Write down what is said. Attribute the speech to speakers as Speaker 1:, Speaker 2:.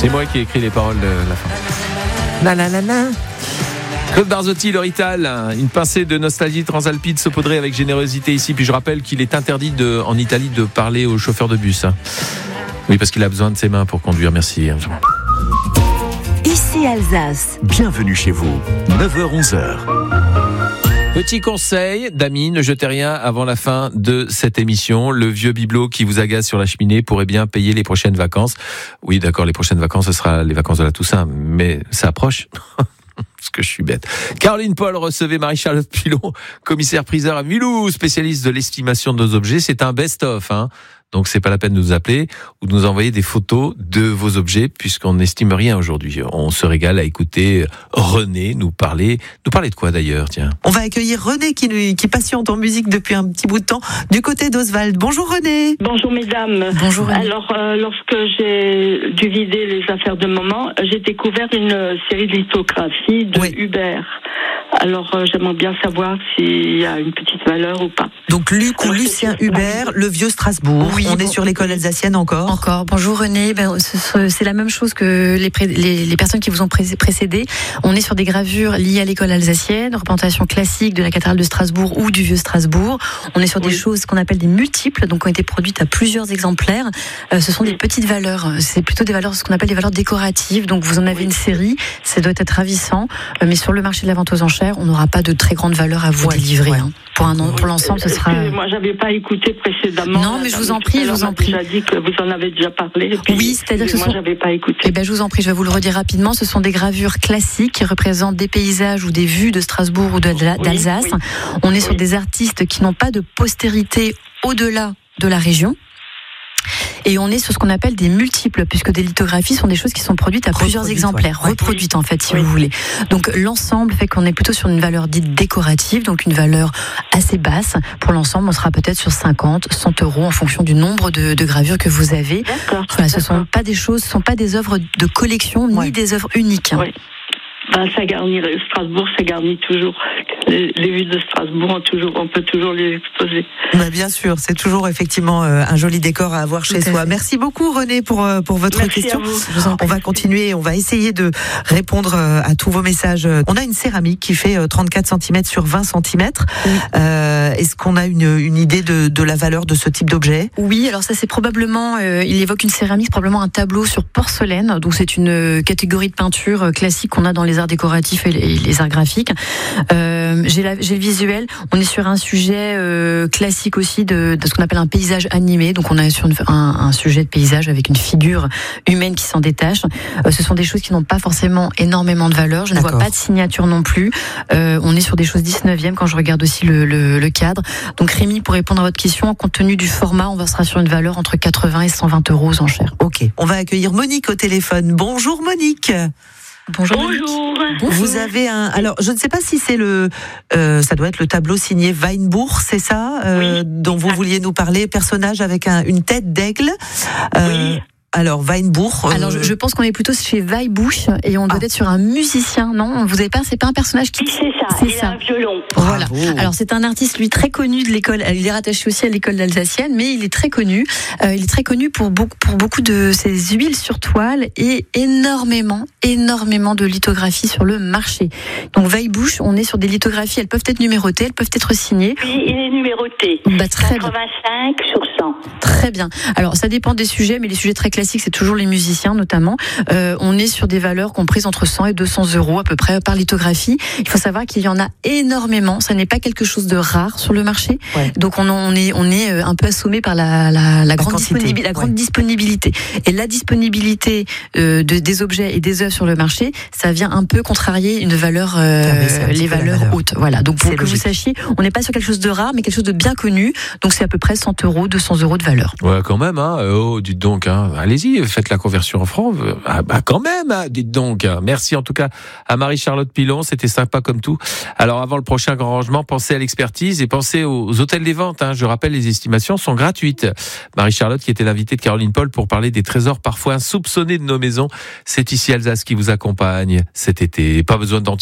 Speaker 1: C'est moi qui ai écrit les paroles de la fin. La la la la. Claude Barzotti, le Rital, une pincée de nostalgie transalpine saupoudrée avec générosité ici. Puis je rappelle qu'il est interdit en Italie de parler aux chauffeurs de bus. Oui, parce qu'il a besoin de ses mains pour conduire. Merci.
Speaker 2: Ici Alsace.
Speaker 3: Bienvenue chez vous. 9h-11h.
Speaker 1: Petit conseil d'amis, ne jetez rien avant la fin de cette émission. Le vieux bibelot qui vous agace sur la cheminée pourrait bien payer les prochaines vacances. Oui, d'accord, les prochaines vacances, ce sera les vacances de la Toussaint, mais ça approche. Parce que je suis bête. Caroline Paul recevait Marie-Charlotte Pilon, commissaire-priseur à Mulhouse, spécialiste de l'estimation de nos objets. C'est un best-of, Donc c'est pas la peine de nous appeler ou de nous envoyer des photos de vos objets puisqu'on n'estime rien aujourd'hui. On se régale à écouter René nous parler de quoi d'ailleurs, tiens.
Speaker 4: On va accueillir René qui patiente en musique depuis un petit bout de temps du côté d'Oswald. Bonjour René.
Speaker 5: Bonjour mesdames.
Speaker 4: Bonjour René.
Speaker 5: Alors lorsque j'ai dû vider les affaires de maman, j'ai découvert une série de lithographies de Hubert. Alors j'aimerais bien savoir s'il y a une petite valeur ou pas.
Speaker 4: Donc Luc ou Lucien Hubert, le vieux Strasbourg. Oui, on est sur l'école alsacienne encore.
Speaker 6: Bonjour René. C'est la même chose que les personnes qui vous ont précédé. On est sur des gravures liées à l'école alsacienne, représentation classique de la cathédrale de Strasbourg ou du vieux Strasbourg. On est sur des choses qu'on appelle des multiples, donc ont été produites à plusieurs exemplaires. Ce sont des petites valeurs. C'est plutôt des valeurs, ce qu'on appelle des valeurs décoratives. Donc vous en avez une série, ça doit être ravissant. Mais sur le marché de la vente aux enchères, on n'aura pas de très grande valeur à vous délivrer. Pour l'ensemble, ce sera.
Speaker 5: Moi, j'avais pas écouté précédemment.
Speaker 6: Non, mais je vous en prie.
Speaker 5: Déjà dit que vous en avez déjà parlé.
Speaker 6: Oui, c'est-à-dire que
Speaker 5: moi, j'avais pas écouté.
Speaker 6: Eh ben, je vous en prie, je vais vous le redire rapidement. Ce sont des gravures classiques qui représentent des paysages ou des vues de Strasbourg ou d'Alsace. On est sur des artistes qui n'ont pas de postérité au-delà de la région. Et on est sur ce qu'on appelle des multiples, puisque des lithographies sont des choses qui sont produites à plusieurs exemplaires, reproduites en fait, si vous voulez. Donc l'ensemble fait qu'on est plutôt sur une valeur dite décorative, donc une valeur assez basse. Pour l'ensemble, on sera peut-être sur 50, 100 euros en fonction du nombre de gravures que vous avez.
Speaker 5: D'accord.
Speaker 6: Voilà, ce sont pas des choses, ce sont pas des œuvres de collection ni des œuvres uniques.
Speaker 5: Oui. Ça garnit Strasbourg, ça garnit toujours. Les vues de Strasbourg, on peut toujours les exposer.
Speaker 4: Bien sûr, c'est toujours effectivement un joli décor à avoir chez soi. Merci beaucoup René pour votre question. On va continuer, on va essayer de répondre à tous vos messages. On a une céramique qui fait 34 cm sur 20 cm. Oui. Est-ce qu'on a une idée de la valeur de ce type d'objet ?
Speaker 6: Oui, alors ça c'est probablement, il évoque une céramique, probablement un tableau sur porcelaine. Donc c'est une catégorie de peinture classique qu'on a dans les arts décoratifs et les arts graphiques. J'ai le visuel. On est sur un sujet classique aussi de ce qu'on appelle un paysage animé. Donc on est sur un sujet de paysage avec une figure humaine qui s'en détache. Ce sont des choses qui n'ont pas forcément énormément de valeur. Je ne vois pas de signature non plus. On est sur des choses 19e quand je regarde aussi le cadre. Donc Rémi, pour répondre à votre question, compte tenu du format, on sera sur une valeur entre 80 et 120 euros aux enchères.
Speaker 4: Ok. On va accueillir Monique au téléphone. Bonjour Monique.
Speaker 6: Bonjour.
Speaker 4: Vous avez alors je ne sais pas si c'est ça doit être le tableau signé Weinbourg, c'est ça, dont vous vouliez nous parler, personnage avec une tête d'aigle. Oui. Alors Weinbourg.
Speaker 6: Alors je pense qu'on est plutôt chez Weihbusch et on doit être sur un musicien, non ? Vous avez pas, c'est pas un personnage qui.
Speaker 5: C'est ça. Il a un violon.
Speaker 6: Voilà. Alors c'est un artiste lui très connu de l'école. Il est rattaché aussi à l'école alsacienne, mais il est très connu. Il est très connu pour beaucoup de ses huiles sur toile et énormément de lithographies sur le marché. Donc Weihbusch, on est sur des lithographies. Elles peuvent être numérotées, elles peuvent être signées.
Speaker 5: Oui, il est numéroté.
Speaker 6: Très
Speaker 5: 85 sur 100.
Speaker 6: Très bien. Alors ça dépend des sujets, mais les sujets très classiques, c'est toujours les musiciens notamment. On est sur des valeurs comprises entre 100 et 200 euros à peu près par lithographie. Il faut savoir qu'il y en a énormément. Ça n'est pas quelque chose de rare sur le marché. Ouais. Donc on est un peu assommé par la grande disponibilité. Et la disponibilité des objets et des œuvres sur le marché, ça vient un peu contrarier une valeur, les valeurs hautes. Voilà. Donc pour que vous sachiez, on n'est pas sur quelque chose de rare, mais quelque chose de bien connu. Donc c'est à peu près 100 euros, 200 euros de valeur.
Speaker 1: Ouais, quand même. Dites donc. Allez-y, faites la conversion en francs. Quand même. Dites donc. Merci en tout cas à Marie-Charlotte Pilon. C'était sympa comme tout. Alors avant le prochain grand rangement, pensez à l'expertise et pensez aux hôtels des ventes. Je rappelle, les estimations sont gratuites. Marie-Charlotte qui était l'invitée de Caroline Paul pour parler des trésors parfois insoupçonnés de nos maisons. C'est ici Alsace qui vous accompagne cet été. Pas besoin d'anticipation.